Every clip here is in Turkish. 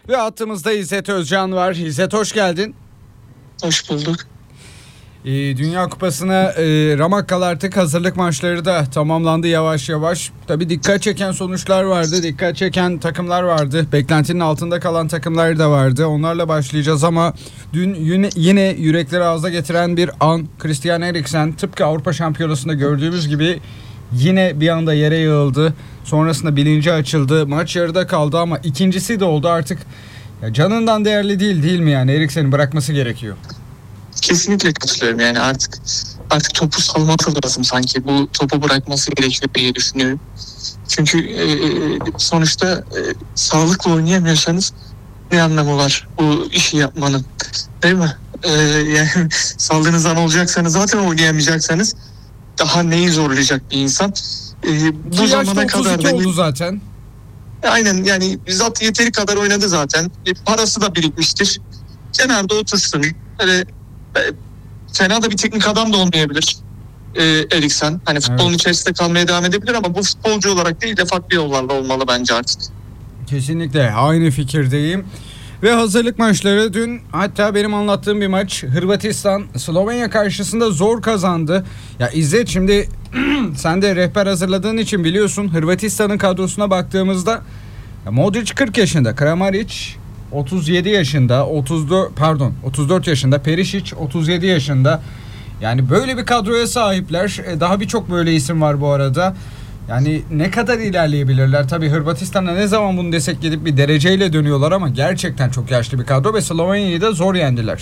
Ve hattımızda İzzet Özcan var. İzzet, hoş geldin. Hoş bulduk. Dünya Kupası'na ramak artık hazırlık maçları da tamamlandı yavaş yavaş. Tabii dikkat çeken sonuçlar vardı, dikkat çeken takımlar vardı. Beklentinin altında kalan takımlar da vardı. Onlarla başlayacağız ama dün yine yürekleri ağza getiren bir an. Christian Eriksen tıpkı Avrupa Şampiyonası'nda gördüğümüz gibi yine bir anda yere yığıldı. Sonrasında bilinci açıldı. Maç yarıda kaldı ama ikincisi de oldu artık. Ya canından değerli değil mi yani? Eriksen'i bırakması gerekiyor. Kesinlikle katılıyorum, yani artık topu salması lazım sanki. Bu topu bırakması gerekiyor diye düşünüyorum. Çünkü sonuçta sağlıklı oynayamıyorsanız ne anlamı var bu işi yapmanın, değil mi? Yani sağlığınızdan olacaksanız, zaten oynayamayacaksanız daha neyi zorlayacak bir insan? Bu zamana kadar da oldu zaten. Aynen, yani zaten yeteri kadar oynadı zaten. Parası da birikmiştir. Kenarda otursun. Böyle fena da bir teknik adam da olmayabilir Eriksen. Hani futbolun içerisinde kalmaya devam edebilir ama bu futbolcu olarak değil de farklı yollarla olmalı bence artık. Kesinlikle aynı fikirdeyim. Ve hazırlık maçları dün, hatta benim anlattığım bir maç, Hırvatistan Slovenya karşısında zor kazandı. Ya İzzet, şimdi sen de rehber hazırladığın için biliyorsun, Hırvatistan'ın kadrosuna baktığımızda Modric 40 yaşında, Kramaric 37 yaşında, 34 yaşında, Perisic 37 yaşında. Yani böyle bir kadroya sahipler. Daha birçok böyle isim var bu arada. Yani ne kadar ilerleyebilirler? Tabii Hırvatistan'a ne zaman bunu desek gidip bir dereceyle dönüyorlar ama gerçekten çok yaşlı bir kadro ve Slovenya'yı da zor yendiler.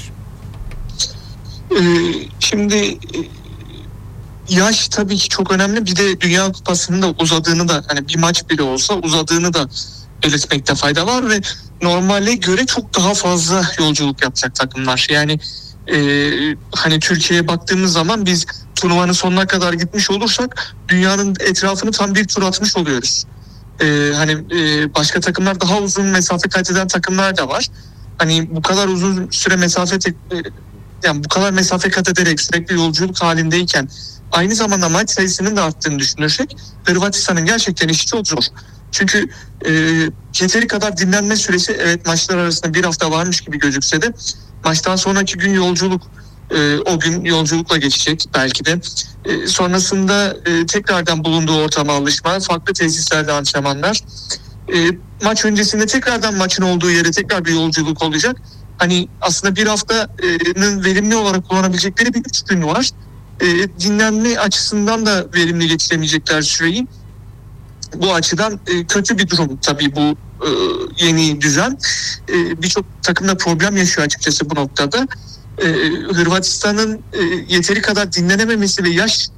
Şimdi yaş tabii ki çok önemli. Bir de Dünya Kupası'nın da uzadığını da, hani bir maç bile olsa uzadığını da belirtmekte fayda var ve normale göre çok daha fazla yolculuk yapacak takımlar. Yani hani Türkiye'ye baktığımız zaman biz turnuvanın sonuna kadar gitmiş olursak dünyanın etrafını tam bir tur atmış oluyoruz. Başka takımlar, daha uzun mesafe kat eden takımlar da var. Hani bu kadar uzun süre bu kadar mesafe kat ederek sürekli yolculuk halindeyken aynı zamanda maç sayısının da arttığını düşünürsek Hırvatistan'ın gerçekten işi çok zor. Çünkü yeteri kadar dinlenme süresi, evet, maçlar arasında bir hafta varmış gibi gözükse de maçtan sonraki gün yolculuk, o gün yolculukla geçecek belki de. Sonrasında tekrardan bulunduğu ortama alışma, farklı tesislerde antrenmanlar. Maç öncesinde tekrardan maçın olduğu yere tekrar bir yolculuk olacak. Hani aslında bir haftanın verimli olarak kullanabilecekleri bir 3 gün var. Dinlenme açısından da verimli geçiremeyecekler süreyi. Bu açıdan kötü bir durum tabii bu yeni düzen. Birçok takımda problem yaşıyor açıkçası bu noktada. Hırvatistan'ın yeteri kadar dinlenememesi ve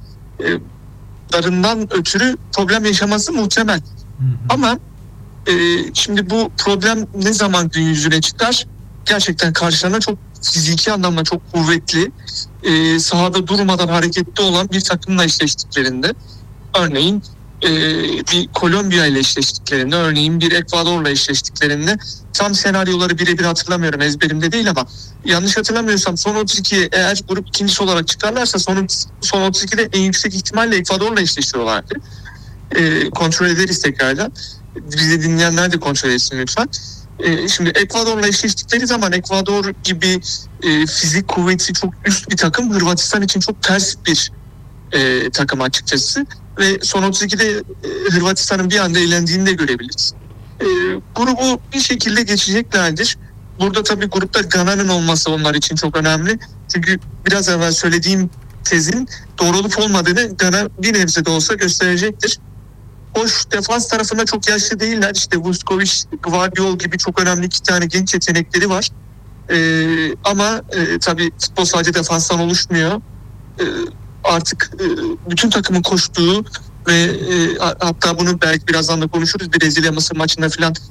yaşlarından ötürü problem yaşaması muhtemel. Ama şimdi bu problem ne zaman gün yüzüne çıkar? Gerçekten karşılarına çok fiziki anlamda çok kuvvetli, sahada durmadan hareketli olan bir takımla eşleştiklerinde, örneğin bir Kolombiya ile eşleştiklerinde, örneğin bir Ekvador'la eşleştiklerinde, tam senaryoları birebir hatırlamıyorum, ezberimde değil ama yanlış hatırlamıyorsam son 32'ye eğer grup ikincisi olarak çıkarlarsa son 32'de en yüksek ihtimalle Ekvador'la eşleşiyorlardı. Kontrol ederiz tekrardan. Bizi dinleyenler de kontrol etsin lütfen. Şimdi Ekvador'la eşleştikleri zaman Ekvador gibi fizik kuvveti çok üst bir takım Hırvatistan için çok ters bir takım açıkçası. Ve son 32'de Hırvatistan'ın bir anda eğlendiğini de görebiliriz. Grubu bir şekilde geçeceklerdir. Burada tabii grupta Gana'nın olması onlar için çok önemli. Çünkü biraz evvel söylediğim tezin doğru olup olmadığını Gana bir nebze de olsa gösterecektir. Hoş, defans tarafında çok yaşlı değiller. İşte Vuskovic, Gvardiol gibi çok önemli 2 tane genç yetenekleri var. Ama tabii futbol sadece defanstan oluşmuyor. Artık bütün takımın koştuğu ve hatta bunu belki birazdan da konuşuruz, Brezilya Mısır maçında falan